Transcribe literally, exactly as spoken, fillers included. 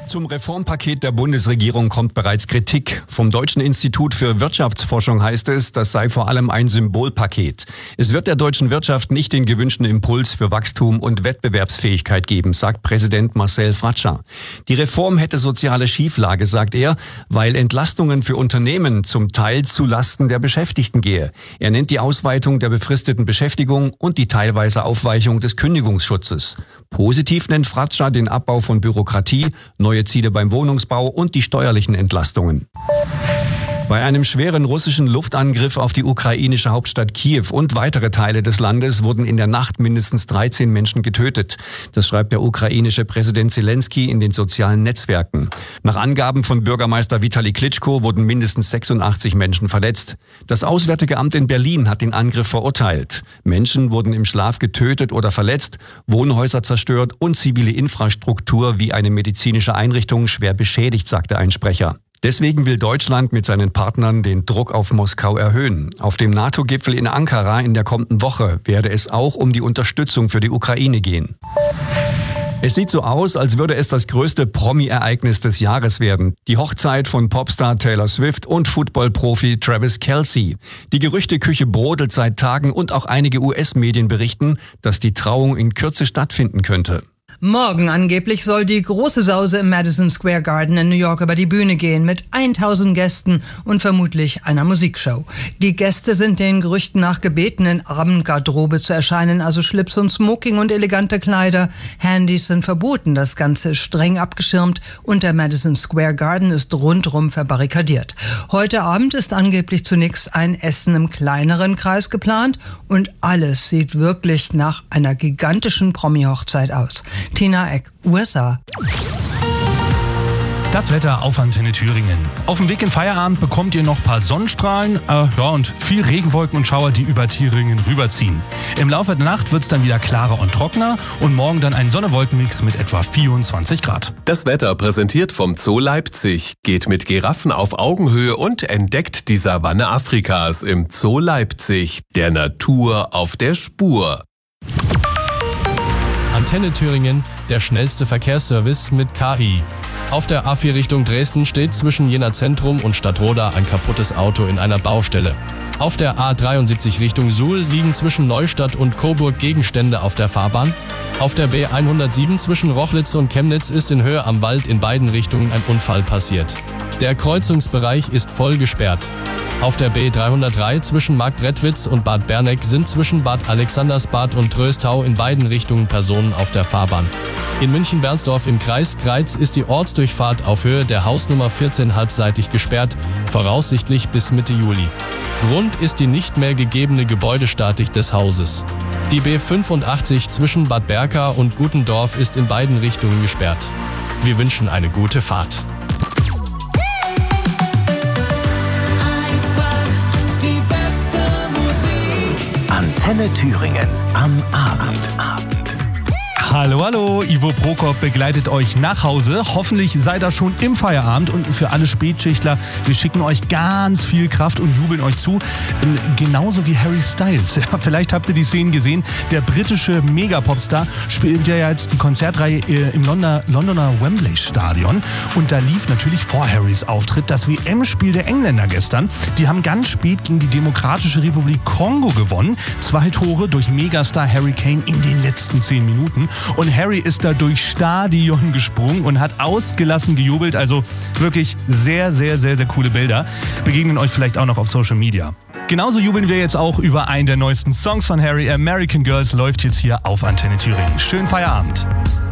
Zum Reformpaket der Bundesregierung kommt bereits Kritik. Vom Deutschen Institut für Wirtschaftsforschung heißt es, das sei vor allem ein Symbolpaket. Es wird der deutschen Wirtschaft nicht den gewünschten Impuls für Wachstum und Wettbewerbsfähigkeit geben, sagt Präsident Marcel Fratscher. Die Reform hätte soziale Schieflage, sagt er, weil Entlastungen für Unternehmen zum Teil zu Lasten der Beschäftigten gehe. Er nennt die Ausweitung der befristeten Beschäftigung und die teilweise Aufweichung des Kündigungsschutzes. Positiv nennt Fratscher den Abbau von Bürokratie, neue Ziele beim Wohnungsbau und die steuerlichen Entlastungen. Bei einem schweren russischen Luftangriff auf die ukrainische Hauptstadt Kiew und weitere Teile des Landes wurden in der Nacht mindestens dreizehn Menschen getötet. Das schreibt der ukrainische Präsident Zelensky in den sozialen Netzwerken. Nach Angaben von Bürgermeister Vitali Klitschko wurden mindestens sechsundachtzig Menschen verletzt. Das Auswärtige Amt in Berlin hat den Angriff verurteilt. Menschen wurden im Schlaf getötet oder verletzt, Wohnhäuser zerstört und zivile Infrastruktur wie eine medizinische Einrichtung schwer beschädigt, sagte ein Sprecher. Deswegen will Deutschland mit seinen Partnern den Druck auf Moskau erhöhen. Auf dem NATO-Gipfel in Ankara in der kommenden Woche werde es auch um die Unterstützung für die Ukraine gehen. Es sieht so aus, als würde es das größte Promi-Ereignis des Jahres werden. Die Hochzeit von Popstar Taylor Swift und Football-Profi Travis Kelce. Die Gerüchteküche brodelt seit Tagen und auch einige U S-Medien berichten, dass die Trauung in Kürze stattfinden könnte. Morgen angeblich soll die große Sause im Madison Square Garden in New York über die Bühne gehen mit tausend Gästen und vermutlich einer Musikshow. Die Gäste sind den Gerüchten nach gebeten, in Abendgarderobe zu erscheinen, also Schlips und Smoking und elegante Kleider. Handys sind verboten, das Ganze ist streng abgeschirmt und der Madison Square Garden ist rundrum verbarrikadiert. Heute Abend ist angeblich zunächst ein Essen im kleineren Kreis geplant und alles sieht wirklich nach einer gigantischen Promi-Hochzeit aus. Tina Eck, U S A. Das Wetter auf Antenne Thüringen. Auf dem Weg in Feierabend bekommt ihr noch ein paar Sonnenstrahlen äh, ja, und viel Regenwolken und Schauer, die über Thüringen rüberziehen. Im Laufe der Nacht wird es dann wieder klarer und trockener und morgen dann ein Sonne-Wolken-Mix mit etwa vierundzwanzig Grad. Das Wetter präsentiert vom Zoo Leipzig. Geht mit Giraffen auf Augenhöhe und entdeckt die Savanne Afrikas im Zoo Leipzig. Der Natur auf der Spur. Antenne Thüringen, der schnellste Verkehrsservice mit K I. Auf der A vier Richtung Dresden steht zwischen Jena Zentrum und Stadtroda ein kaputtes Auto in einer Baustelle. Auf der A dreiundsiebzig Richtung Suhl liegen zwischen Neustadt und Coburg Gegenstände auf der Fahrbahn. Auf der B hundertsieben zwischen Rochlitz und Chemnitz ist in Höhe am Wald in beiden Richtungen ein Unfall passiert. Der Kreuzungsbereich ist voll gesperrt. Auf der B dreihundertdrei zwischen Marktredwitz und Bad Berneck sind zwischen Bad Alexandersbad und Tröstau in beiden Richtungen Personen auf der Fahrbahn. In München-Bernsdorf im Kreis Greiz ist die Ortsdurchfahrt auf Höhe der Hausnummer vierzehn halbseitig gesperrt, voraussichtlich bis Mitte Juli. Rund ist die nicht mehr gegebene Gebäudestatik des Hauses. Die B fünfundachtzig zwischen Bad Berka und Gutendorf ist in beiden Richtungen gesperrt. Wir wünschen eine gute Fahrt. Antenne Thüringen am Abend. Hallo, hallo, Ivo Prokop begleitet euch nach Hause. Hoffentlich seid ihr schon im Feierabend und für alle Spätschichtler, wir schicken euch ganz viel Kraft und jubeln euch zu. Genauso wie Harry Styles. Ja, vielleicht habt ihr die Szenen gesehen. Der britische Megapopstar spielt ja jetzt die Konzertreihe im Londoner, Londoner Wembley Stadion. Und da lief natürlich vor Harrys Auftritt das W M-Spiel der Engländer gestern. Die haben ganz spät gegen die Demokratische Republik Kongo gewonnen. Zwei Tore durch Megastar Harry Kane in den letzten zehn Minuten. Und Harry ist da durchs Stadion gesprungen und hat ausgelassen gejubelt. Also wirklich sehr, sehr, sehr, sehr coole Bilder. Begegnen euch vielleicht auch noch auf Social Media. Genauso jubeln wir jetzt auch über einen der neuesten Songs von Harry. American Girls läuft jetzt hier auf Antenne Thüringen. Schönen Feierabend.